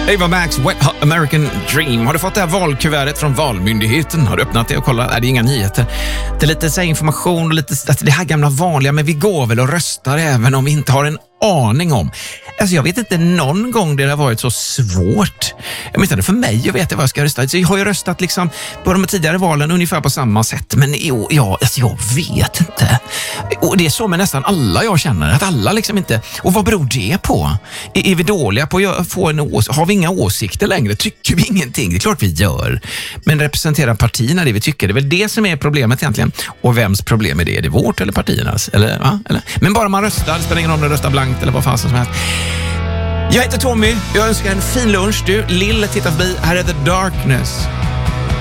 Det var Max Wet Hot American Dream. Har du fått det här valkuvertet från Valmyndigheten? Har du öppnat det och kollat? Nej, det är inga nyheter. Det är lite så här information och lite det här gamla vanliga, men vi går väl och röstar även om vi inte har en aning om. Alltså jag vet inte någon gång det har varit så svårt. Jag menar för mig att veta vad jag ska rösta. Så jag har ju röstat liksom på de tidigare valen ungefär på samma sätt. Men jag vet inte. Och det är så med nästan alla jag känner. Att alla liksom inte... Och vad beror det på? Är vi dåliga på att få en åsikt? Har vi inga åsikter längre? Tycker vi ingenting? Det är klart vi gör. Men representerar partierna det vi tycker? Det är väl det som är problemet egentligen. Och vems problem är det? Är det vårt eller partiernas? Eller, va? Eller? Men bara man röstar, det spelar ingen roll om man röstar blankt eller vad fan som helst. Jag heter Tommy, jag önskar en fin lunch. Du, Lill, titta förbi. Här är The Darkness.